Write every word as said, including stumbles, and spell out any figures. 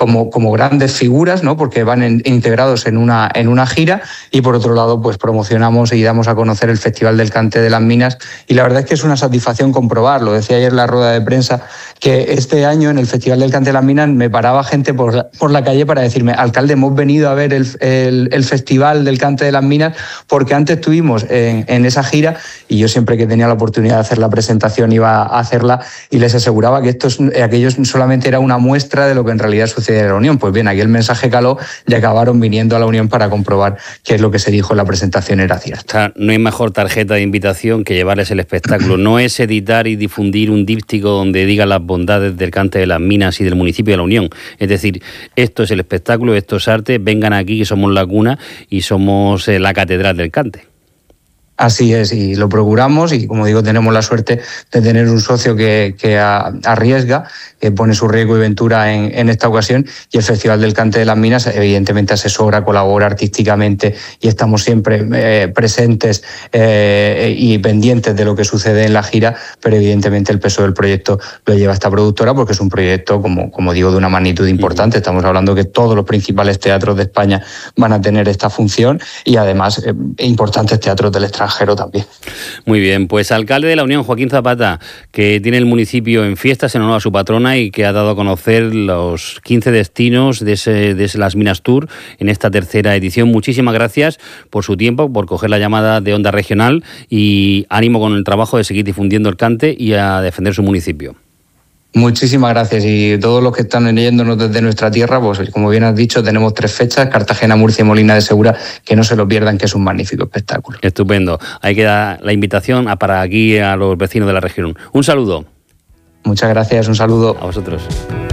como, como grandes figuras, ¿no? Porque van en, integrados en una, en una gira, y por otro lado pues promocionamos y damos a conocer el Festival del Cante de las Minas, y la verdad es que es una satisfacción comprobarlo. Decía ayer en la rueda de prensa que este año en el Festival del Cante de las Minas me paraba gente por la, por la calle para decirme: alcalde, hemos venido a ver el, el, el Festival del Cante de las Minas porque antes estuvimos en, en esa gira, y yo siempre que tenía la oportunidad de hacer la presentación iba a hacerla, y les aseguraba que esto es, aquello solamente era una muestra de lo que en realidad sucede en la Unión. Pues bien, aquí el mensaje caló y acabaron viniendo a la Unión para comprobar que es lo que se dijo en la presentación era cierto. O sea, no hay mejor tarjeta de invitación que llevarles el espectáculo. No es editar y difundir un díptico donde diga las bondades del Cante de las Minas y del municipio de la Unión. Es decir, esto es el espectáculo, esto es arte, vengan aquí que somos la cuna y somos eh, la catedral del cante. Así es, y lo procuramos, y como digo, tenemos la suerte de tener un socio que, que arriesga, que pone su riesgo y ventura en, en esta ocasión, y el Festival del Cante de las Minas evidentemente asesora, colabora artísticamente, y estamos siempre eh, presentes eh, y pendientes de lo que sucede en la gira, pero evidentemente el peso del proyecto lo lleva esta productora porque es un proyecto, como, como digo, de una magnitud importante. Estamos hablando que todos los principales teatros de España van a tener esta función, y además eh, importantes teatros del extranjero también. Muy bien, pues alcalde de la Unión, Joaquín Zapata, que tiene el municipio en fiestas en honor a su patrona y que ha dado a conocer los quince destinos de, ese, de ese Las Minas Tour en esta tercera edición. Muchísimas gracias por su tiempo, por coger la llamada de Onda Regional, y ánimo con el trabajo de seguir difundiendo el cante y a defender su municipio. Muchísimas gracias, y todos los que están leyéndonos desde nuestra tierra, pues como bien has dicho, tenemos tres fechas: Cartagena, Murcia y Molina de Segura, que no se lo pierdan, que es un magnífico espectáculo. Estupendo. Ahí queda la invitación para aquí a los vecinos de la región. Un saludo. Muchas gracias, un saludo. A vosotros.